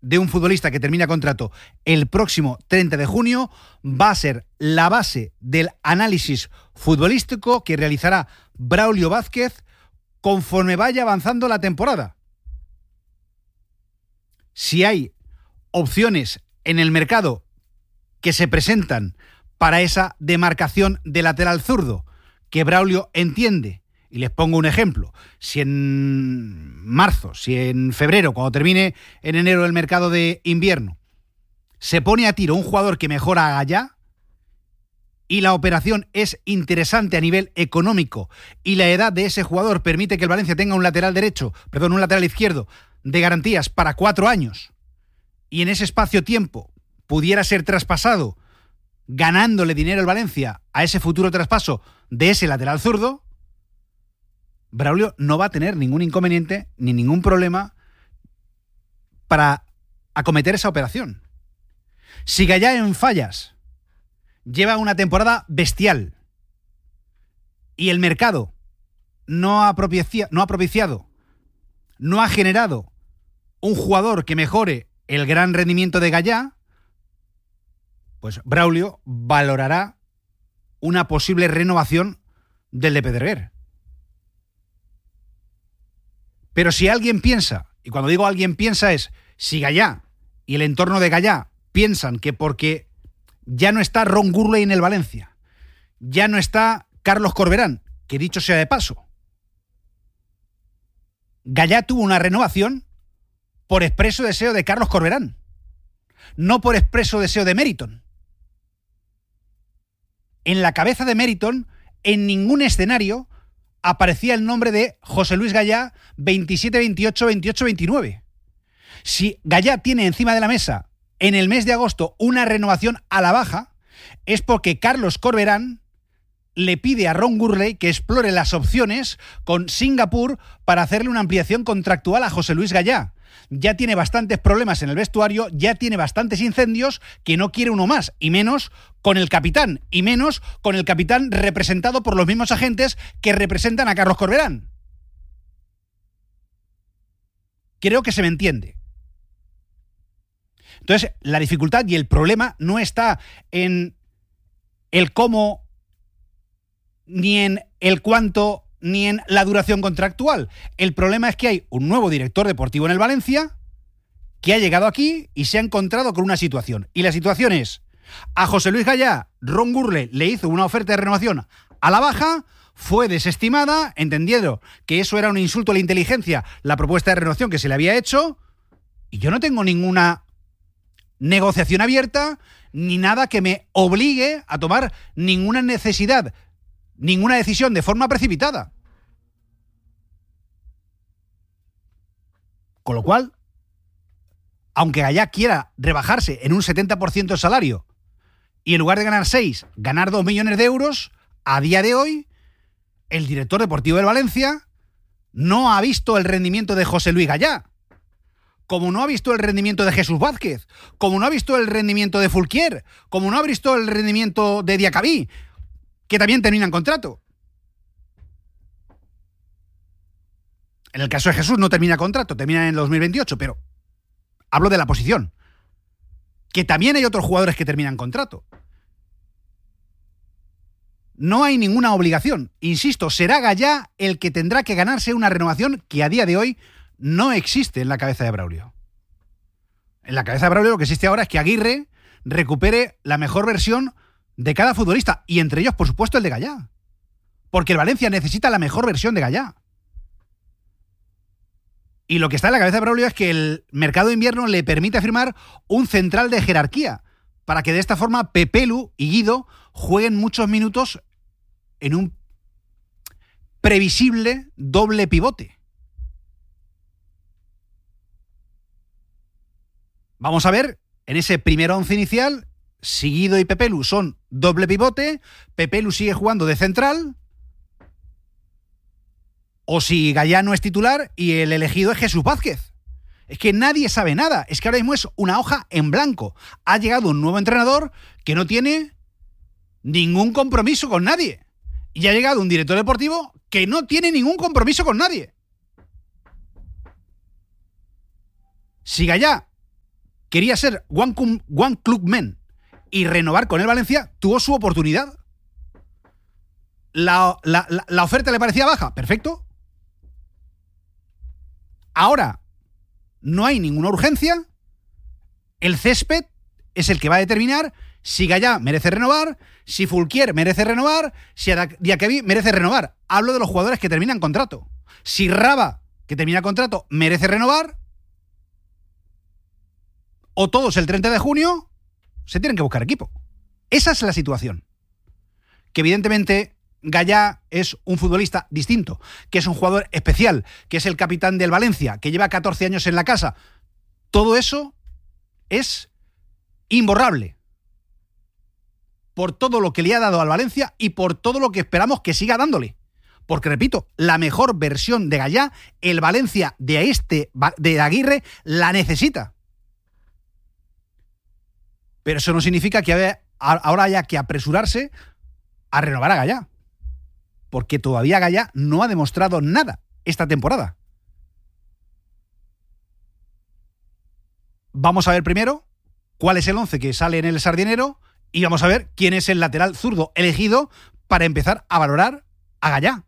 de un futbolista que termina contrato el próximo 30 de junio va a ser la base del análisis futbolístico que realizará Braulio Vázquez conforme vaya avanzando la temporada. Si hay opciones en el mercado que se presentan para esa demarcación de lateral zurdo que Braulio entiende, y les pongo un ejemplo, si en marzo, si en febrero, cuando termine en enero el mercado de invierno, se pone a tiro un jugador que mejora a Gallá y la operación es interesante a nivel económico y la edad de ese jugador permite que el Valencia tenga un lateral izquierdo de garantías para 4 años y en ese espacio-tiempo pudiera ser traspasado ganándole dinero al Valencia a ese futuro traspaso de ese lateral zurdo, Braulio no va a tener ningún inconveniente ni ningún problema para acometer esa operación. Si Gallá en fallas lleva una temporada bestial y el mercado no ha propiciado, no ha generado un jugador que mejore el gran rendimiento de Gallá, pues Braulio valorará una posible renovación del de Pedreguer. Pero si alguien piensa, y cuando digo alguien piensa es, si Gallá y el entorno de Gallá piensan que porque ya no está Ron Gurley en el Valencia, ya no está Carlos Corberán, que dicho sea de paso, Gallá tuvo una renovación por expreso deseo de Carlos Corberán, no por expreso deseo de Meriton. En la cabeza de Meriton, en ningún escenario aparecía el nombre de José Luis Gallá 27, 28, 28, 29. Si Gallá tiene encima de la mesa en el mes de agosto una renovación a la baja, es porque Carlos Corberán le pide a Ron Gurley que explore las opciones con Singapur para hacerle una ampliación contractual a José Luis Gallá. Ya tiene bastantes problemas en el vestuario, ya tiene bastantes incendios, que no quiere uno más, y menos con el capitán, y menos con el capitán representado por los mismos agentes que representan a Carlos Corberán. Creo que se me entiende. Entonces, la dificultad y el problema no está en el cómo, ni en el cuánto, ni en la duración contractual. El problema es que hay un nuevo director deportivo en el Valencia que ha llegado aquí y se ha encontrado con una situación. Y la situación es, a José Luis Gallá, Ron Gurley le hizo una oferta de renovación a la baja, fue desestimada, entendiendo que eso era un insulto a la inteligencia, la propuesta de renovación que se le había hecho, y yo no tengo ninguna negociación abierta, ni nada que me obligue a tomar ninguna decisión de forma precipitada. Con lo cual, aunque Gallá quiera rebajarse en un 70% el salario y en lugar de ganar 6, ganar 2 millones de euros, a día de hoy, el director deportivo del Valencia no ha visto el rendimiento de José Luis Gallá, como no ha visto el rendimiento de Jesús Vázquez, como no ha visto el rendimiento de Fulquier, como no ha visto el rendimiento de Diacabí, que también terminan contrato. En el caso de Jesús no termina contrato, termina en el 2028, pero hablo de la posición. Que también hay otros jugadores que terminan contrato. No hay ninguna obligación. Insisto, será Gallá el que tendrá que ganarse una renovación que a día de hoy no existe en la cabeza de Braulio. En la cabeza de Braulio lo que existe ahora es que Aguirre recupere la mejor versión de cada futbolista, y entre ellos, por supuesto, el de Gallá. Porque el Valencia necesita la mejor versión de Gallá. Y lo que está en la cabeza de Braulio es que el mercado de invierno le permite firmar un central de jerarquía, para que de esta forma Pepelu y Guido jueguen muchos minutos en un previsible doble pivote. Vamos a ver, en ese primer once inicial, si Guido y Pepelu son doble pivote, Pepelu sigue jugando de central, o si Gallá no es titular y el elegido es Jesús Vázquez. Es que nadie sabe nada, es que ahora mismo es una hoja en blanco. Ha llegado un nuevo entrenador que no tiene ningún compromiso con nadie. Y ha llegado un director deportivo que no tiene ningún compromiso con nadie. Si Gallá quería ser One Club Men y renovar con el Valencia, tuvo su oportunidad. La oferta le parecía baja, perfecto. Ahora no hay ninguna urgencia. El césped es el que va a determinar si Gallá merece renovar, si Fulquier merece renovar, si Diacabí merece renovar. Hablo de los jugadores que terminan contrato. Si Raba, que termina contrato, merece renovar, o todos el 30 de junio, se tienen que buscar equipo. Esa es la situación. Que evidentemente Gallá es un futbolista distinto, que es un jugador especial, que es el capitán del Valencia, que lleva 14 años en la casa. Todo eso es imborrable por todo lo que le ha dado al Valencia y por todo lo que esperamos que siga dándole. Porque, repito, la mejor versión de Gallá, el Valencia de Aguirre, la necesita. Pero eso no significa que ahora haya que apresurarse a renovar a Gallá. Porque todavía Gallá no ha demostrado nada esta temporada. Vamos a ver primero cuál es el 11 que sale en el Sardinero y vamos a ver quién es el lateral zurdo elegido para empezar a valorar a Gallá.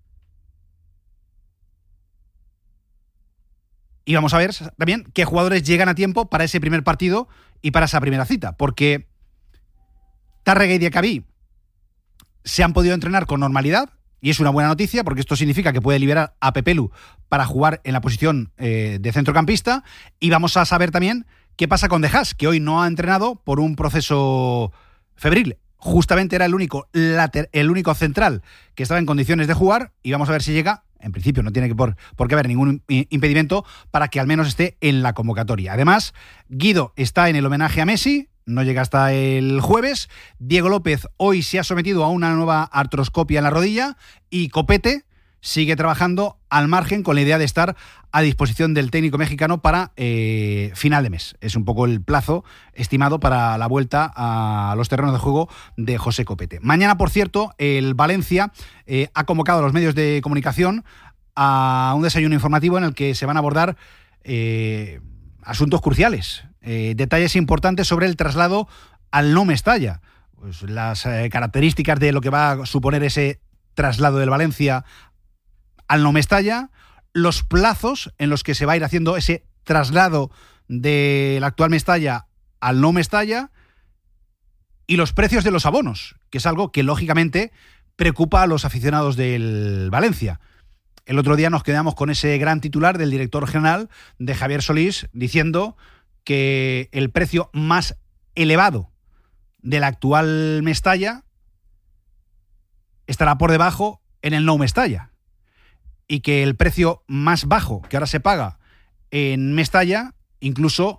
Y vamos a ver también qué jugadores llegan a tiempo para ese primer partido y para esa primera cita. Porque Tárrega y Diacabí se han podido entrenar con normalidad y es una buena noticia porque esto significa que puede liberar a Pepelu para jugar en la posición de centrocampista. Y vamos a saber también qué pasa con De Haas, que hoy no ha entrenado por un proceso febril. Justamente era el único central que estaba en condiciones de jugar y vamos a ver si llega. En principio no tiene por qué haber ningún impedimento para que al menos esté en la convocatoria. Además, Guido está en el homenaje a Messi, no llega hasta el jueves. Diego López hoy se ha sometido a una nueva artroscopia en la rodilla y Copete sigue trabajando al margen con la idea de estar a disposición del técnico mexicano para final de mes. Es un poco el plazo estimado para la vuelta a los terrenos de juego de José Copete. Mañana, por cierto, el Valencia ha convocado a los medios de comunicación a un desayuno informativo en el que se van a abordar asuntos cruciales, detalles importantes sobre el traslado al No Mestalla. Pues las características de lo que va a suponer ese traslado del Valencia al No Mestalla, los plazos en los que se va a ir haciendo ese traslado del actual Mestalla al No Mestalla y los precios de los abonos, que es algo que lógicamente preocupa a los aficionados del Valencia. El otro día nos quedamos con ese gran titular del director general de Javier Solís diciendo que el precio más elevado del actual Mestalla estará por debajo en el No Mestalla y que el precio más bajo que ahora se paga en Mestalla incluso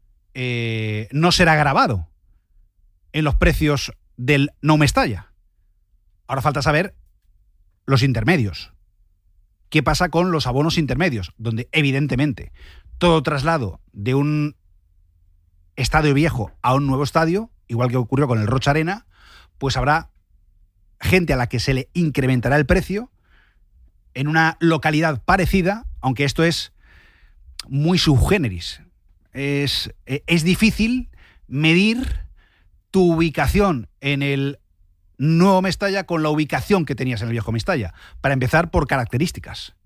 no será grabado en los precios del No Mestalla. Ahora falta saber los intermedios. ¿Qué pasa con los abonos intermedios? Donde evidentemente todo traslado de un estadio viejo a un nuevo estadio, igual que ocurrió con el Rocha Arena, pues habrá gente a la que se le incrementará el precio en una localidad parecida, aunque esto es muy subgéneris. Es difícil medir tu ubicación en el nuevo Mestalla con la ubicación que tenías en el viejo Mestalla. Para empezar, por características.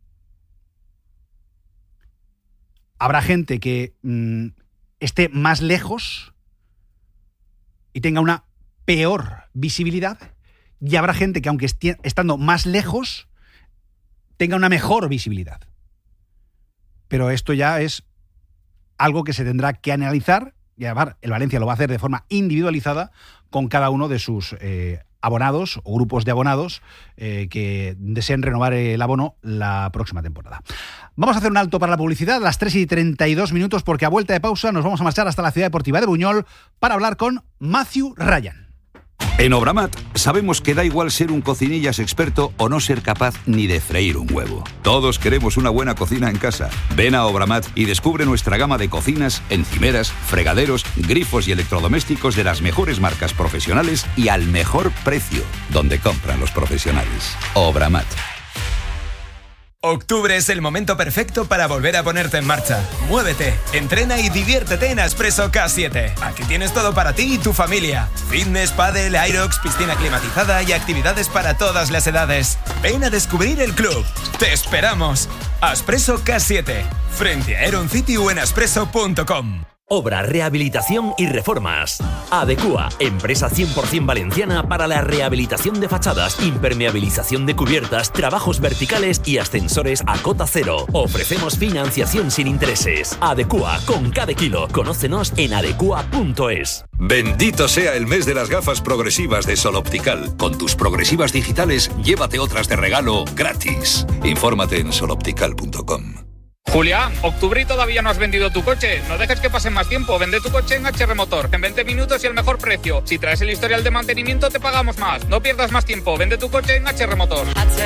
Habrá gente que esté más lejos y tenga una peor visibilidad, y habrá gente que, aunque esté estando más lejos, tenga una mejor visibilidad. Pero esto ya es algo que se tendrá que analizar, y además el Valencia lo va a hacer de forma individualizada con cada uno de sus abonados o grupos de abonados que deseen renovar el abono la próxima temporada. Vamos a hacer un alto para la publicidad a las 3:32, porque a vuelta de pausa nos vamos a marchar hasta la ciudad deportiva de Buñol para hablar con Matthew Ryan. En Obramat sabemos que da igual ser un cocinillas experto o no ser capaz ni de freír un huevo. Todos queremos una buena cocina en casa. Ven a Obramat y descubre nuestra gama de cocinas, encimeras, fregaderos, grifos y electrodomésticos de las mejores marcas profesionales y al mejor precio, donde compran los profesionales. Obramat. Octubre es el momento perfecto para volver a ponerte en marcha. Muévete, entrena y diviértete en Aspresso K7. Aquí tienes todo para ti y tu familia. Fitness, pádel, aerox, piscina climatizada y actividades para todas las edades. Ven a descubrir el club. ¡Te esperamos! Aspresso K7. Frente a Aeron City o en aspresso.com. Obra, rehabilitación y reformas. Adecua, empresa 100% valenciana para la rehabilitación de fachadas, impermeabilización de cubiertas, trabajos verticales y ascensores a cota cero. Ofrecemos financiación sin intereses. Adecua, con cada kilo. Conócenos en adecua.es. Bendito sea el mes de las gafas progresivas de Sol Optical. Con tus progresivas digitales, llévate otras de regalo gratis. Infórmate en soloptical.com. Julia, octubre y todavía no has vendido tu coche. No dejes que pase más tiempo. Vende tu coche en HR Motor. En 20 minutos y el mejor precio. Si traes el historial de mantenimiento, te pagamos más. No pierdas más tiempo. Vende tu coche en HR Motor.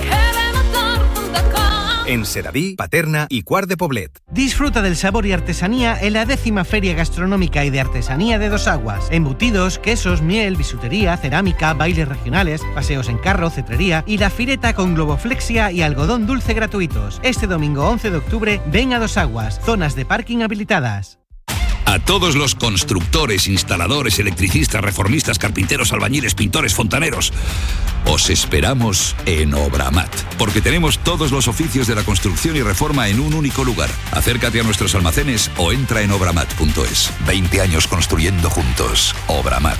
En Sedaví, Paterna y Quart de Poblet. Disfruta del sabor y artesanía en la 10ª Feria Gastronómica y de Artesanía de Dos Aguas. Embutidos, quesos, miel, bisutería, cerámica, bailes regionales, paseos en carro, cetrería y la fireta con globoflexia y algodón dulce gratuitos. Este domingo 11 de octubre, ven a Dos Aguas, zonas de parking habilitadas. A todos los constructores, instaladores, electricistas, reformistas, carpinteros, albañiles, pintores, fontaneros, os esperamos en Obramat, porque tenemos todos los oficios de la construcción y reforma en un único lugar. Acércate a nuestros almacenes o entra en obramat.es. 20 años construyendo juntos. Obramat.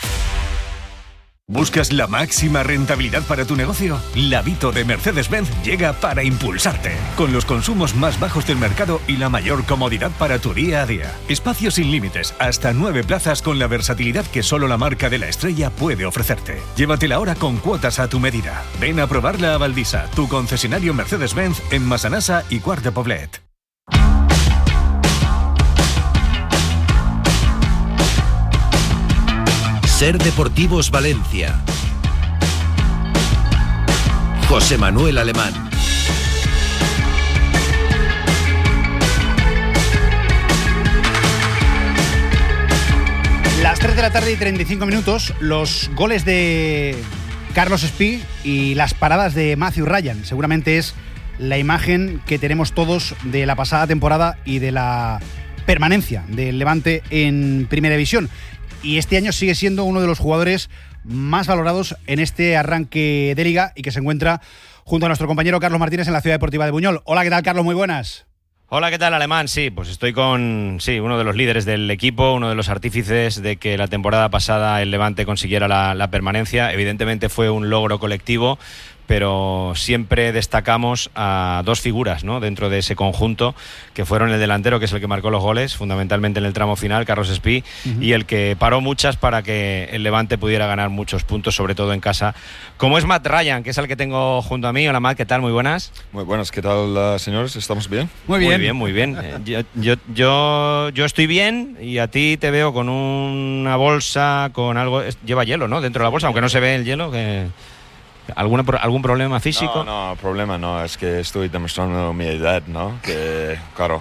¿Buscas la máxima rentabilidad para tu negocio? La Vito de Mercedes-Benz llega para impulsarte, con los consumos más bajos del mercado y la mayor comodidad para tu día a día. Espacios sin límites, hasta 9 plazas con la versatilidad que solo la marca de la estrella puede ofrecerte. Llévatela ahora con cuotas a tu medida. Ven a probarla a Valdisa, tu concesionario Mercedes-Benz en Massanassa y Quart de Poblet. Ser Deportivos Valencia. José Manuel Alemán. Las 3 de la tarde y 35 minutos, los goles de Carlos Espí y las paradas de Matthew Ryan. Seguramente es la imagen que tenemos todos de la pasada temporada y de la permanencia del Levante en Primera División. Y este año sigue siendo uno de los jugadores más valorados en este arranque de Liga y que se encuentra junto a nuestro compañero Carlos Martínez en la Ciudad Deportiva de Buñol. Hola, ¿qué tal, Carlos? Muy buenas. Hola, ¿qué tal, Alemán? Sí, pues estoy con uno de los líderes del equipo, uno de los artífices de que la temporada pasada el Levante consiguiera la permanencia. Evidentemente fue un logro colectivo, pero siempre destacamos a dos figuras, ¿no?, dentro de ese conjunto, que fueron el delantero, que es el que marcó los goles, fundamentalmente en el tramo final, Carlos Espí, y el que paró muchas para que el Levante pudiera ganar muchos puntos, sobre todo en casa, como es Matt Ryan, que es el que tengo junto a mí. Hola, Matt, ¿qué tal? Muy buenas. Muy buenas, ¿qué tal, señores? ¿Estamos bien? Muy bien. Muy bien. Yo estoy bien y a ti te veo con una bolsa, con algo, lleva hielo, ¿no?, dentro de la bolsa, aunque no se ve el hielo, que... ¿Algún problema físico? No, problema no, es que estoy demostrando mi edad, ¿no? Que, claro,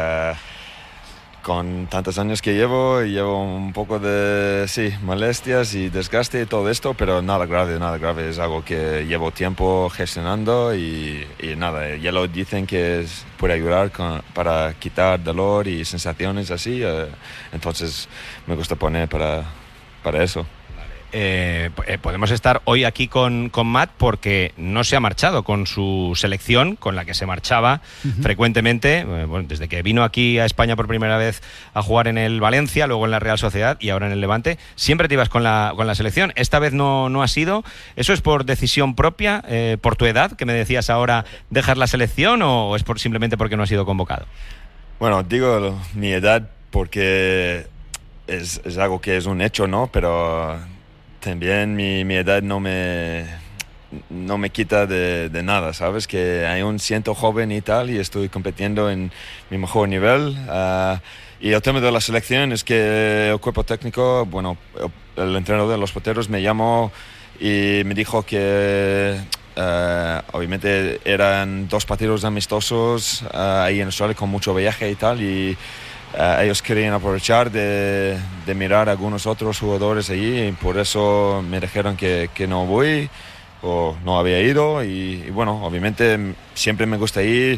con tantos años que llevo un poco de, molestias y desgaste y todo esto, pero nada grave, es algo que llevo tiempo gestionando y nada, ya lo dicen que puede ayudar para quitar dolor y sensaciones así, entonces me gusta poner para eso. Podemos estar hoy aquí con Matt porque no se ha marchado con su selección, con la que se marchaba frecuentemente, desde que vino aquí a España por primera vez a jugar en el Valencia, luego en la Real Sociedad y ahora en el Levante. Siempre te ibas con la selección, esta vez no ha sido. ¿Eso es por decisión propia, por tu edad, que me decías ahora, dejar la selección, o es simplemente porque no has sido convocado? Bueno, digo mi edad porque es algo que es un hecho, ¿no? Pero también mi edad no me quita de nada, ¿sabes? Que aún siento joven y tal, y estoy compitiendo en mi mejor nivel. Y el tema de la selección es que el cuerpo técnico, el entrenador de los porteros me llamó y me dijo que obviamente eran 2 partidos amistosos ahí en Australia con mucho viaje y tal, y ellos querían aprovechar de mirar a algunos otros jugadores allí, y por eso me dijeron que no voy, o no había ido y bueno, obviamente siempre me gusta ir.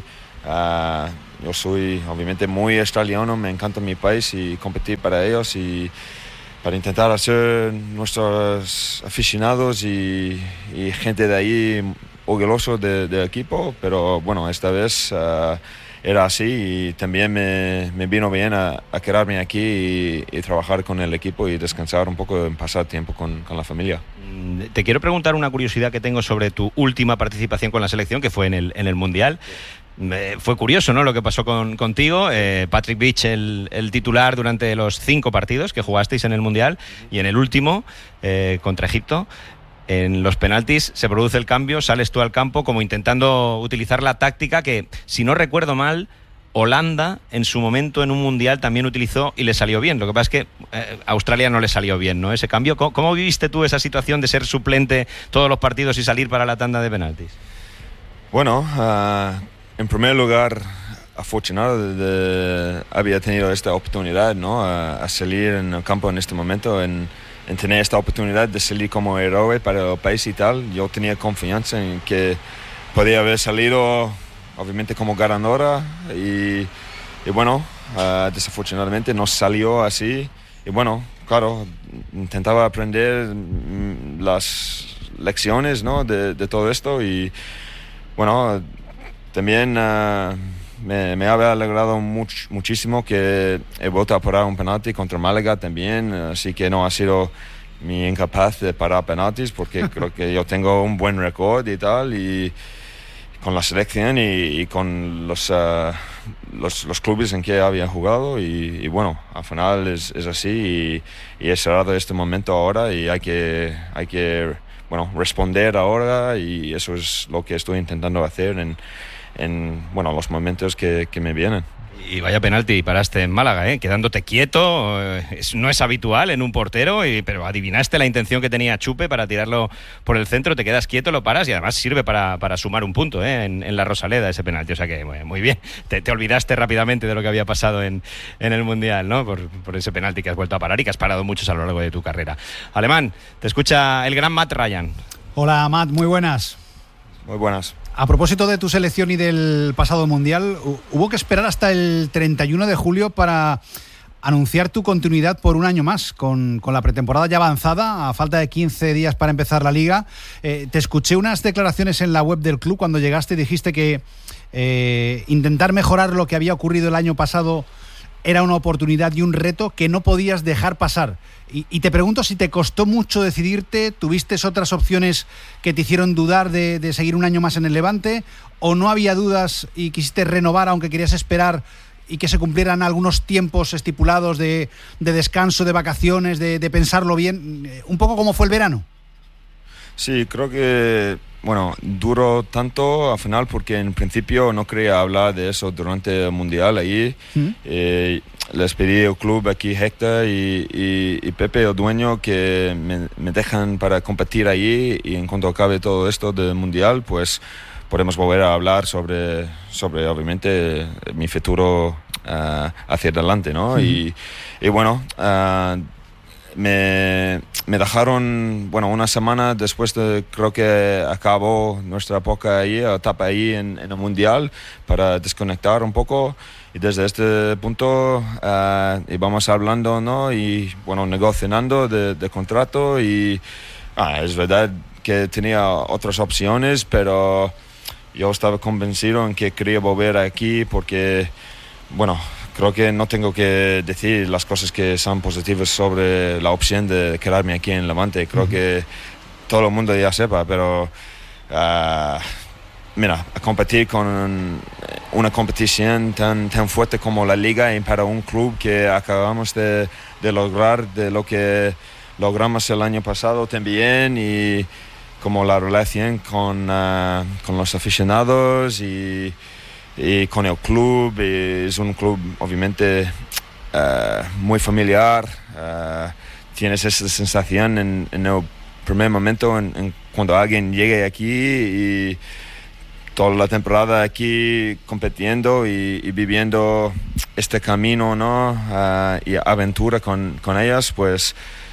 Yo soy obviamente muy australiano, me encanta mi país y competir para ellos y para intentar hacer nuestros aficionados y gente de ahí orgullosos del equipo, pero bueno, esta vez era así y también me vino bien a quedarme aquí y trabajar con el equipo y descansar un poco, pasar tiempo con la familia. Te quiero preguntar una curiosidad que tengo sobre tu última participación con la selección, que fue en el Mundial. Fue curioso, ¿no?, lo que pasó contigo. Patrick Beach, el titular durante los 5 partidos que jugasteis en el Mundial, y en el último, contra Egipto, en los penaltis se produce el cambio, sales tú al campo como intentando utilizar la táctica que, si no recuerdo mal, Holanda en su momento en un Mundial también utilizó y le salió bien. Lo que pasa es que a Australia no le salió bien, ¿no?, ese cambio. ¿Cómo viviste tú esa situación de ser suplente todos los partidos y salir para la tanda de penaltis? Bueno, en primer lugar, afortunado de había tenido esta oportunidad, ¿no?, a salir en el campo en este momento, en tener esta oportunidad de salir como héroe para el país y tal. Yo tenía confianza en que podía haber salido obviamente como ganadora y bueno, desafortunadamente no salió así y bueno, claro, intentaba aprender las lecciones, ¿no?, de todo esto y bueno, también me había alegrado muchísimo que he vuelto a parar un penalti contra Málaga también, así que no ha sido mi incapaz de parar penaltis porque creo que yo tengo un buen récord y tal, y con la selección y con los clubes en que había jugado y bueno, al final es así y he cerrado este momento ahora y hay que bueno, responder ahora y eso es lo que estoy intentando hacer en bueno, los momentos que me vienen. Y vaya penalti paraste en Málaga, quedándote quieto, no es habitual en un portero, pero adivinaste la intención que tenía Chupe para tirarlo por el centro, te quedas quieto, lo paras y además sirve para sumar un punto en la Rosaleda ese penalti, o sea que muy bien, te olvidaste rápidamente de lo que había pasado en el Mundial, ¿no?, por ese penalti que has vuelto a parar y que has parado muchos a lo largo de tu carrera. Alemán, te escucha el gran Matt Ryan. Hola Matt, muy buenas. Muy buenas. A propósito de tu selección y del pasado Mundial, hubo que esperar hasta el 31 de julio para anunciar tu continuidad por un año más, con la pretemporada ya avanzada, a falta de 15 días para empezar la Liga. Te escuché unas declaraciones en la web del club cuando llegaste y dijiste que intentar mejorar lo que había ocurrido el año pasado era una oportunidad y un reto que no podías dejar pasar. Y te pregunto si te costó mucho decidirte, ¿tuviste otras opciones que te hicieron dudar de seguir un año más en el Levante? ¿O no había dudas y quisiste renovar aunque querías esperar y que se cumplieran algunos tiempos estipulados de descanso, de vacaciones, de pensarlo bien? Un poco como fue el verano. Sí, creo que bueno, duró tanto al final porque en principio no quería hablar de eso durante el Mundial ahí. Les pedí al club aquí, Héctor y Pepe, el dueño, que me dejan para competir ahí y en cuanto acabe todo esto del Mundial, pues podemos volver a hablar sobre obviamente mi futuro hacia adelante, ¿no? Y bueno, me dejaron, bueno, una semana después de, creo que acabó nuestra etapa ahí en el Mundial, para desconectar un poco, y desde este punto íbamos hablando, ¿no?, y bueno, negociando de contrato, y es verdad que tenía otras opciones, pero yo estaba convencido en que quería volver aquí porque, bueno, creo que no tengo que decir las cosas que son positivas sobre la opción de quedarme aquí en Levante. Creo que todo el mundo ya sepa, pero mira, competir con una competición tan fuerte como la Liga y para un club que acabamos de lograr, de lo que logramos el año pasado también, y como la relación con los aficionados y con el club, es un club obviamente muy familiar. Tienes esa sensación en el primer momento, cuando alguien llegue aquí y toda la temporada aquí compitiendo y viviendo este camino, ¿no? Y aventura con ellas, pues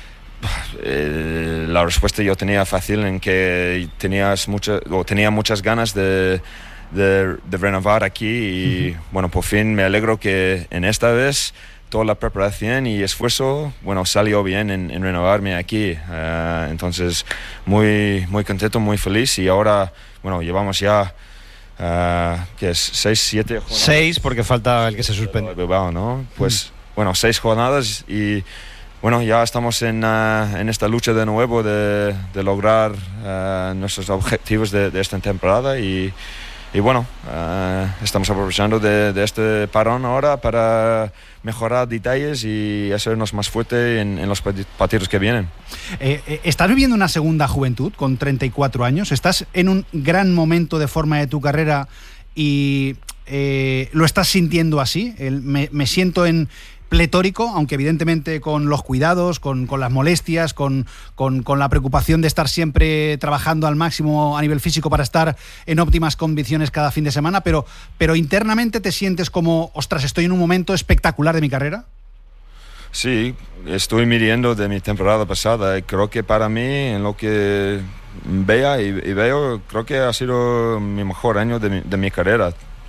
La respuesta yo tenía fácil en que tenía muchas ganas de renovar aquí y bueno, por fin me alegro que en esta vez toda la preparación y esfuerzo, bueno, salió bien en renovarme aquí. Entonces, muy, muy contento, muy feliz y ahora, bueno, llevamos ya, ¿qué es? 6, 7 jornadas. 6 porque falta el que se suspende. Bilbao, ¿no? Pues, bueno, 6 jornadas y, bueno, ya estamos en esta lucha de nuevo de lograr nuestros objetivos de esta temporada y bueno, estamos aprovechando de este parón ahora para mejorar detalles y hacernos más fuerte en los partidos que vienen. Estás viviendo una segunda juventud con 34 años, estás en un gran momento de forma de tu carrera y lo estás sintiendo así. Me siento en pletórico, aunque evidentemente con los cuidados, con las molestias, con la preocupación de estar siempre trabajando al máximo a nivel físico para estar en óptimas condiciones cada fin de semana, pero internamente te sientes como, ostras, estoy en un momento espectacular de mi carrera. Sí, estoy midiendo de mi temporada pasada y creo que para mí, en lo que veo, creo que ha sido mi mejor año de mi carrera.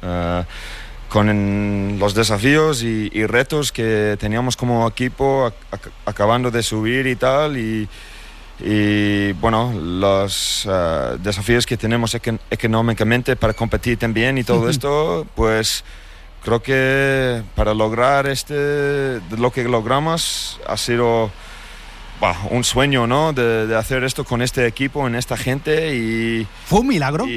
Con los desafíos y retos que teníamos como equipo acabando de subir y tal y bueno, los desafíos que tenemos económicamente para competir también y todo esto, pues creo que para lograr lo que logramos ha sido un sueño, ¿no? De hacer esto con este equipo, en esta gente y... ¿Fue un milagro?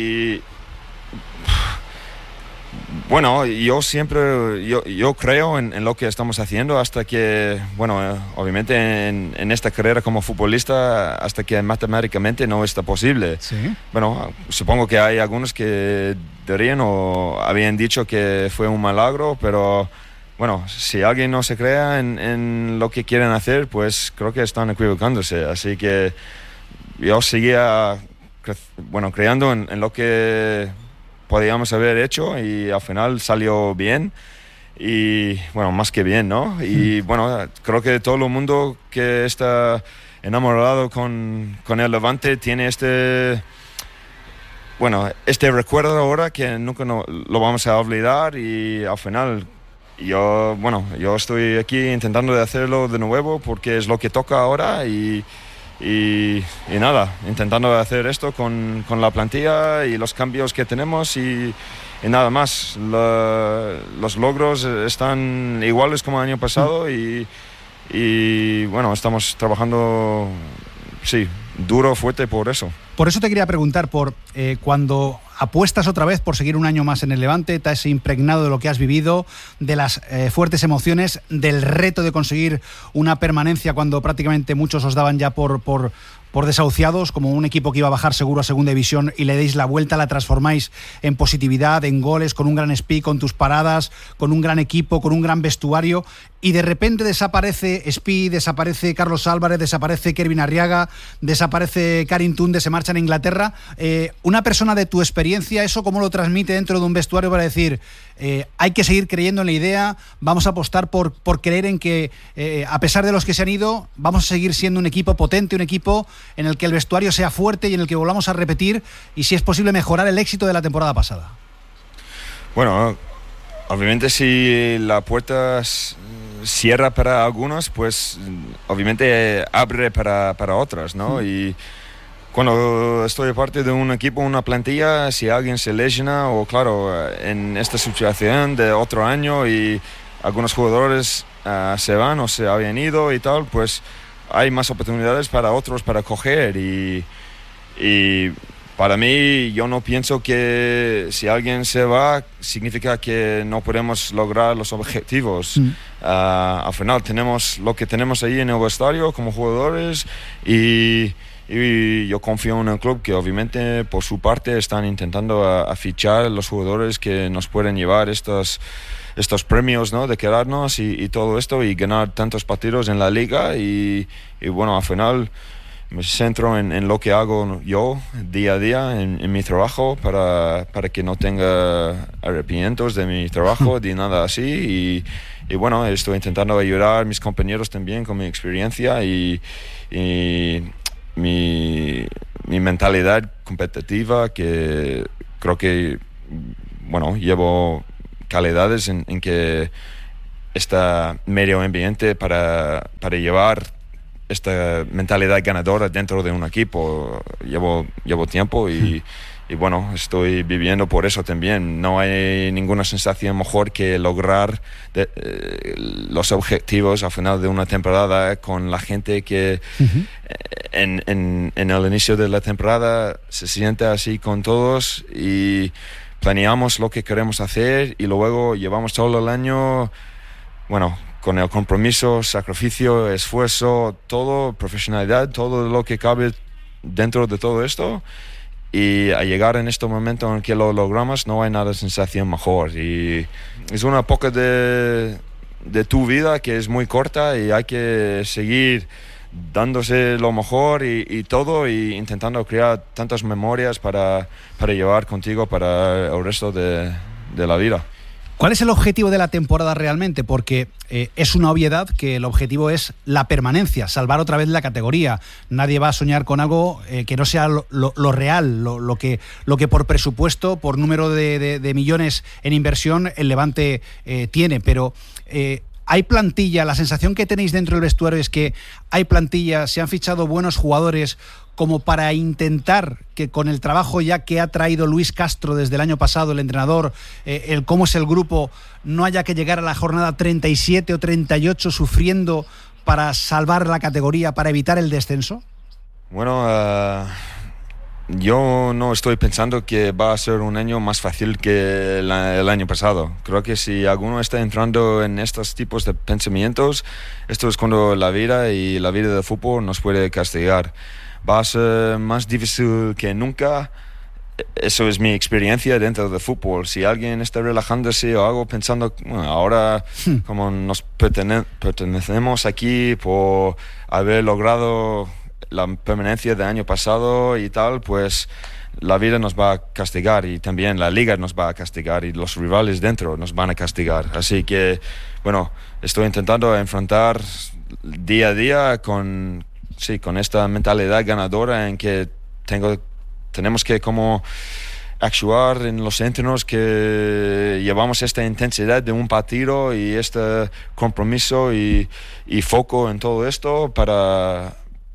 Bueno, yo creo en lo que estamos haciendo hasta que, bueno, obviamente en esta carrera como futbolista, hasta que matemáticamente no está posible. ¿Sí? Bueno, supongo que hay algunos que dirían o habían dicho que fue un milagro, pero bueno, si alguien no se crea en lo que quieren hacer, pues creo que están equivocándose. Así que yo seguía, creando en lo que podíamos haber hecho y al final salió bien y bueno, más que bien, ¿no? Y bueno, creo que todo el mundo que está enamorado con el Levante tiene este recuerdo ahora que nunca lo vamos a olvidar y al final yo estoy aquí intentando de hacerlo de nuevo porque es lo que toca ahora y nada, intentando hacer esto con la plantilla y los cambios que tenemos y nada más. Los logros están iguales como el año pasado y bueno, estamos trabajando, sí, duro, fuerte por eso. Por eso te quería preguntar por cuando apuestas otra vez por seguir un año más en el Levante, te has impregnado de lo que has vivido, de las fuertes emociones, del reto de conseguir una permanencia cuando prácticamente muchos os daban ya por desahuciados, como un equipo que iba a bajar seguro a segunda división y le deis la vuelta, la transformáis en positividad, en goles, con un gran speed, con tus paradas, con un gran equipo, con un gran vestuario y de repente desaparece Speed, desaparece Carlos Álvarez, desaparece Kervin Arriaga, desaparece Karim Tunde, se marcha a Inglaterra. Una persona de tu experiencia, ¿eso cómo lo transmite dentro de un vestuario para decir hay que seguir creyendo en la idea, vamos a apostar por creer en que a pesar de los que se han ido, vamos a seguir siendo un equipo potente, un equipo en el que el vestuario sea fuerte y en el que volvamos a repetir y si es posible mejorar el éxito de la temporada pasada? Bueno, obviamente si la puerta cierra para algunos, pues obviamente abre para otras, ¿no? Y cuando estoy parte de un equipo, una plantilla, si alguien se lesiona o claro, en esta situación de otro año y algunos jugadores se van o se habían ido y tal, pues hay más oportunidades para otros para coger y para mí yo no pienso que si alguien se va significa que no podemos lograr los objetivos. Al final tenemos lo que tenemos ahí en el vestuario como jugadores y yo confío en el club que obviamente por su parte están intentando a fichar los jugadores que nos pueden llevar estos premios, ¿no? De quedarnos y todo esto y ganar tantos partidos en la liga y bueno, al final me centro en lo que hago yo día a día en mi trabajo para que no tenga arrepentimientos de mi trabajo ni nada así y bueno, estoy intentando ayudar a mis compañeros también con mi experiencia y mi mentalidad competitiva, que creo que bueno, llevo calidades en que este medio ambiente para llevar esta mentalidad ganadora dentro de un equipo. Llevo tiempo y bueno, estoy viviendo por eso también. No hay ninguna sensación mejor que lograr los objetivos al final de una temporada con la gente que en el inicio de la temporada se siente así con todos y planeamos lo que queremos hacer y luego llevamos todo el año, bueno, con el compromiso, sacrificio, esfuerzo, todo, profesionalidad, todo lo que cabe dentro de todo esto. Y a llegar en este momento en que lo logramos, no hay nada sensación mejor. Y es una época de tu vida que es muy corta y hay que seguir dándose lo mejor y todo, y intentando crear tantas memorias para llevar contigo para el resto de la vida. ¿Cuál es el objetivo de la temporada realmente? Porque es una obviedad que el objetivo es la permanencia, salvar otra vez la categoría. Nadie va a soñar con algo que no sea lo real, lo que por presupuesto, por número de millones en inversión, el Levante tiene. Pero hay plantilla, la sensación que tenéis dentro del vestuario es que hay plantilla, se han fichado buenos jugadores como para intentar que con el trabajo ya que ha traído Luis Castro desde el año pasado, el entrenador, el cómo es el grupo, no haya que llegar a la jornada 37 o 38 sufriendo para salvar la categoría, para evitar el descenso? Bueno, yo no estoy pensando que va a ser un año más fácil que el año pasado. Creo que si alguno está entrando en estos tipos de pensamientos, esto es cuando la vida del fútbol nos puede castigar. Va a ser más difícil que nunca. Eso es mi experiencia dentro del fútbol. Si alguien está relajándose o algo pensando, bueno, ahora como nos pertenecemos aquí por haber logrado la permanencia del año pasado y tal, pues la vida nos va a castigar y también la liga nos va a castigar y los rivales dentro nos van a castigar. Así que, bueno, estoy intentando enfrentar día a día con esta mentalidad ganadora en que tenemos que como actuar en los entrenos, que llevamos esta intensidad de un partido y este compromiso y foco en todo esto para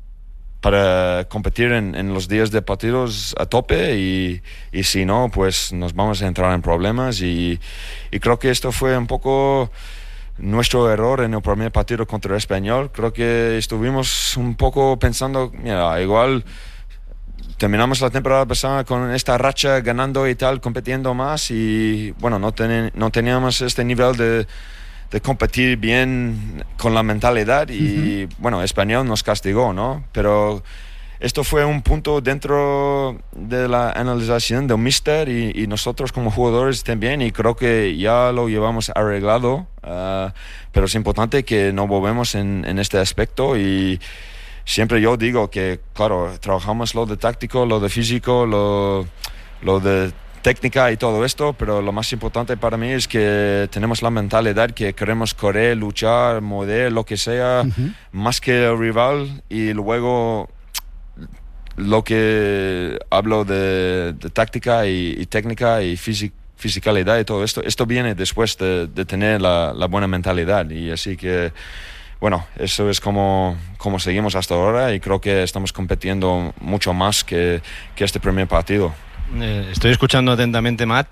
competir en los días de partidos a tope y si no, pues nos vamos a entrar en problemas y creo que esto fue un poco nuestro error en el primer partido contra el Español. Creo que estuvimos un poco pensando, mira, igual terminamos la temporada pasada con esta racha ganando y tal, compitiendo más y bueno, no teníamos este nivel de competir bien con la mentalidad y bueno, Español nos castigó, ¿no? Pero esto fue un punto dentro de la analización del míster y nosotros como jugadores también, y creo que ya lo llevamos arreglado, pero es importante que no volvemos en este aspecto y siempre yo digo que, claro, trabajamos lo de táctico, lo de físico, lo de técnica y todo esto, pero lo más importante para mí es que tenemos la mentalidad que queremos correr, luchar, mover, lo que sea, más que el rival, y luego lo que hablo de táctica y técnica y fisicalidad y todo esto viene después de tener la buena mentalidad, y así que bueno, eso es como seguimos hasta ahora y creo que estamos compitiendo mucho más que este primer partido. Estoy escuchando atentamente, Matt,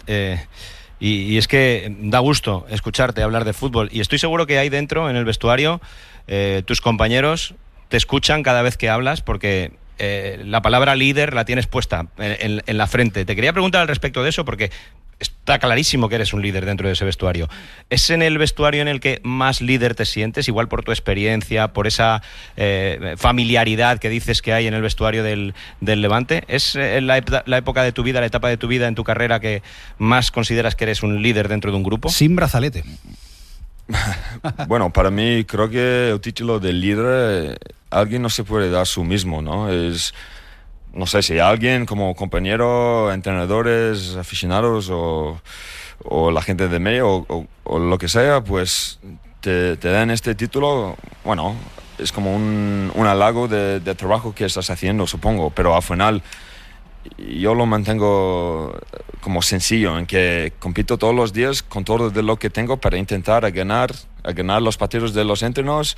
y es que da gusto escucharte hablar de fútbol, y estoy seguro que ahí dentro, en el vestuario, tus compañeros te escuchan cada vez que hablas, porque la palabra líder la tienes puesta en la frente. Te quería preguntar al respecto de eso, porque está clarísimo que eres un líder dentro de ese vestuario. ¿Es en el vestuario en el que más líder te sientes, igual por tu experiencia, por esa familiaridad que dices que hay en el vestuario del Levante? ¿Es la época de tu vida, la etapa de tu vida en tu carrera que más consideras que eres un líder dentro de un grupo? Sin brazalete. Bueno, para mí creo que el título de líder alguien no se puede dar a sí mismo, ¿no? No sé si alguien como compañero, entrenadores, aficionados o la gente de medio o lo que sea, pues te dan este título. Bueno, es como un halago de trabajo que estás haciendo, supongo, pero al final yo lo mantengo como sencillo, en que compito todos los días con todo de lo que tengo para intentar ganar los partidos de los entrenos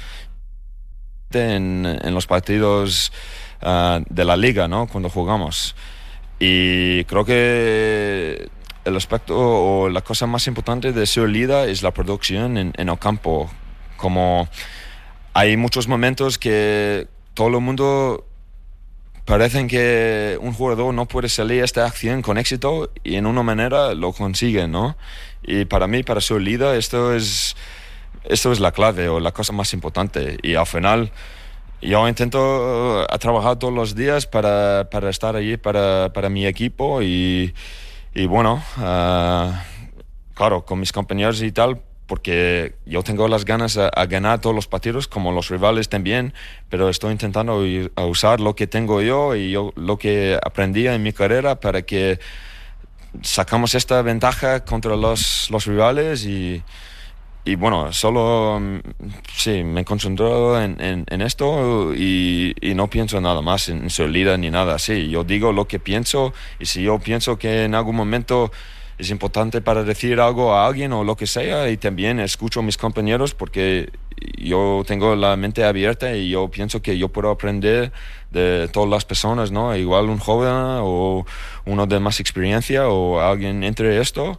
en los partidos de la liga, ¿no? Cuando jugamos. Y creo que el aspecto o la cosa más importante de ser líder es la producción en el campo. Como hay muchos momentos que todo el mundo parece que un jugador no puede salir a esta acción con éxito y en una manera lo consigue, ¿no? Y para mí, para ser líder, esto es la clave o la cosa más importante. Y al final yo intento trabajar todos los días para estar allí para mi equipo y bueno, claro, con mis compañeros y tal, porque yo tengo las ganas a ganar todos los partidos, como los rivales también, pero estoy intentando a usar lo que tengo yo y lo que aprendí en mi carrera para que sacamos esta ventaja contra los rivales y bueno, solo sí, me he concentrado en esto y no pienso nada más en ser líder ni nada así. Yo digo lo que pienso y si yo pienso que en algún momento es importante para decir algo a alguien o lo que sea, y también escucho a mis compañeros porque yo tengo la mente abierta y yo pienso que yo puedo aprender de todas las personas, ¿no? Igual un joven o uno de más experiencia o alguien entre esto.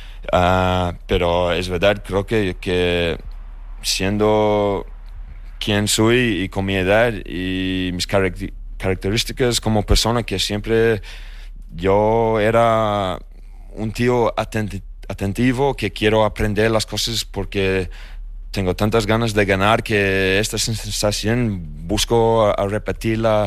Pero es verdad, creo que siendo quien soy y con mi edad y mis características como persona, que siempre yo era un tío atentivo, que quiero aprender las cosas porque tengo tantas ganas de ganar que esta sensación busco a repetirla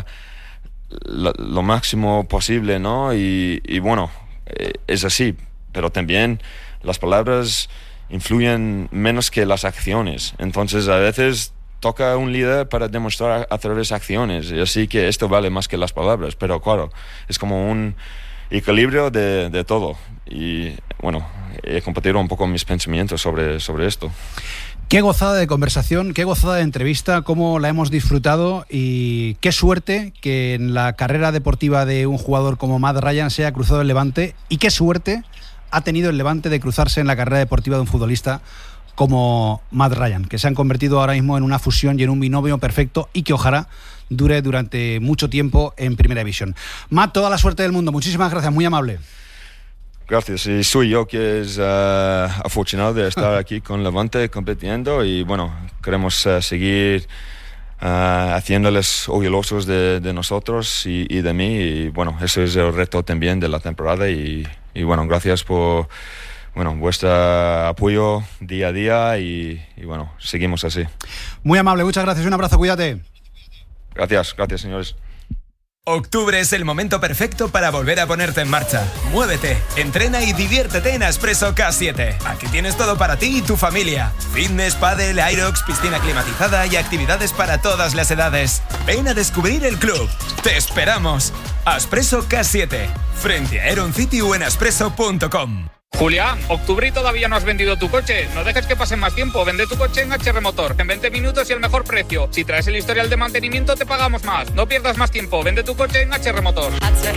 lo máximo posible, ¿no? Y bueno, es así, pero también las palabras influyen menos que las acciones. Entonces, a veces toca a un líder para demostrar a través de acciones. Y así que esto vale más que las palabras. Pero claro, es como un equilibrio de todo. Y bueno, he compartido un poco mis pensamientos sobre esto. Qué gozada de conversación, qué gozada de entrevista, cómo la hemos disfrutado y qué suerte que en la carrera deportiva de un jugador como Matt Ryan se haya cruzado el Levante, y qué suerte ha tenido el Levante de cruzarse en la carrera deportiva de un futbolista como Matt Ryan, que se han convertido ahora mismo en una fusión y en un binomio perfecto y que ojalá dure durante mucho tiempo en Primera División. Matt, toda la suerte del mundo. Muchísimas gracias, muy amable. Gracias, y soy yo que es afortunado de estar aquí con Levante compitiendo y bueno, queremos seguir haciéndoles orgullosos de nosotros y de mí, y bueno, eso es el reto también de la temporada y bueno, gracias por vuestro apoyo día a día y bueno, seguimos así. Muy amable, muchas gracias, un abrazo, cuídate. Gracias señores. Octubre es el momento perfecto para volver a ponerte en marcha. Muévete, entrena y diviértete en Aspresso K7. Aquí tienes todo para ti y tu familia. Fitness, pádel, aerox, piscina climatizada y actividades para todas las edades. Ven a descubrir el club. ¡Te esperamos! Aspresso K7. Frente a Aeron City o en aspresso.com. Julián, octubre y todavía no has vendido tu coche. No dejes que pase más tiempo. Vende tu coche en HR Motor. En 20 minutos y el mejor precio. Si traes el historial de mantenimiento, te pagamos más. No pierdas más tiempo. Vende tu coche en HR Motor.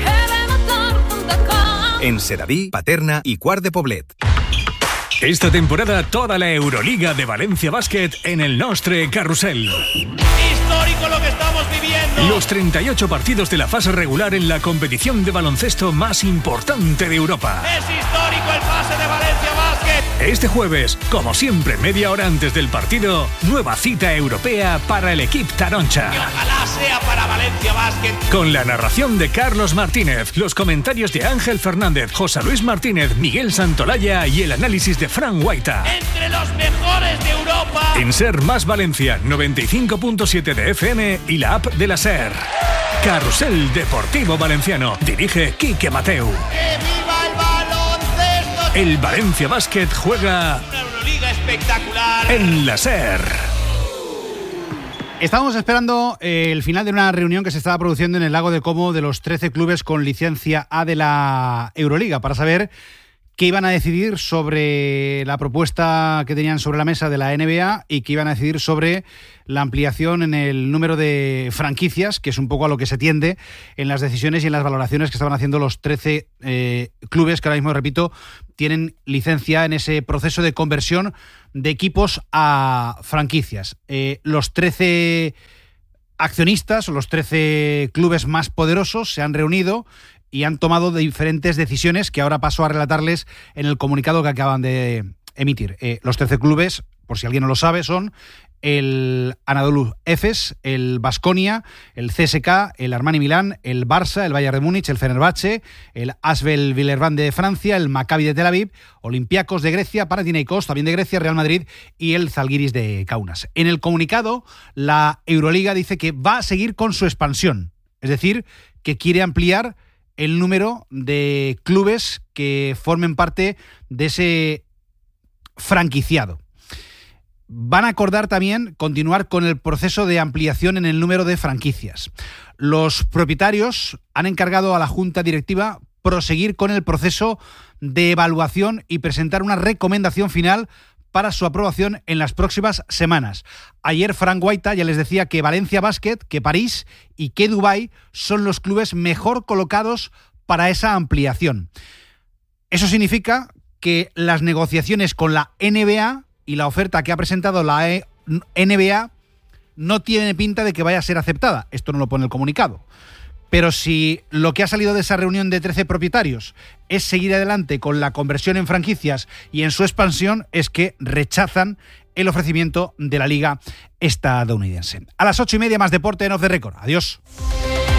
En Sedaví, Paterna y Quart de Poblet. Esta temporada toda la Euroliga de Valencia Basket en el Nostre Carrusel. Histórico lo que estamos viviendo. Los 38 partidos de la fase regular en la competición de baloncesto más importante de Europa. Es histórico el pase de Valencia Basket. Este jueves, como siempre, media hora antes del partido, nueva cita europea para el equipo Taroncha. Y ojalá sea para Valencia Basket. Con la narración de Carlos Martínez, los comentarios de Ángel Fernández, José Luis Martínez, Miguel Santolaya y el análisis de Fran Guaita. Entre los mejores de Europa. En Ser Más Valencia, 95.7 de FM y la app de la Ser. Carrusel Deportivo Valenciano. Dirige Quique Mateu. ¡Que viva el baloncesto! El Valencia Basket juega una Euroliga espectacular. espectacular. En la SER. Estábamos esperando el final de una reunión que se estaba produciendo en el Lago de Como de los 13 clubes con licencia A de la Euroliga para saber qué iban a decidir sobre la propuesta que tenían sobre la mesa de la NBA y qué iban a decidir sobre la ampliación en el número de franquicias, que es un poco a lo que se tiende en las decisiones y en las valoraciones que estaban haciendo los 13 clubes que ahora mismo, repito, tienen licencia en ese proceso de conversión de equipos a franquicias. Los 13 accionistas o los 13 clubes más poderosos se han reunido y han tomado diferentes decisiones que ahora paso a relatarles en el comunicado que acaban de emitir. Los 13 clubes, por si alguien no lo sabe, son el Anadolu Efes, el Baskonia, el CSKA, el Armani Milán, el Barça, el Bayern de Múnich, el Fenerbahce, el Asvel Villeurbanne de Francia, el Maccabi de Tel Aviv, Olympiacos de Grecia, Panathinaikos también de Grecia, Real Madrid y el Zalgiris de Kaunas. En el comunicado, la Euroliga dice que va a seguir con su expansión, es decir, que quiere ampliar el número de clubes que formen parte de ese franquiciado. Van a acordar también continuar con el proceso de ampliación en el número de franquicias. Los propietarios han encargado a la Junta Directiva proseguir con el proceso de evaluación y presentar una recomendación final para su aprobación en las próximas semanas. Ayer Frank Guaita ya les decía que Valencia Basket, que París y que Dubái son los clubes mejor colocados para esa ampliación. Eso significa que las negociaciones con la NBA y la oferta que ha presentado la NBA no tiene pinta de que vaya a ser aceptada. Esto no lo pone el comunicado. Pero si lo que ha salido de esa reunión de 13 propietarios es seguir adelante con la conversión en franquicias y en su expansión, es que rechazan el ofrecimiento de la liga estadounidense. A las 8:30 más deporte en Off the Record. Adiós.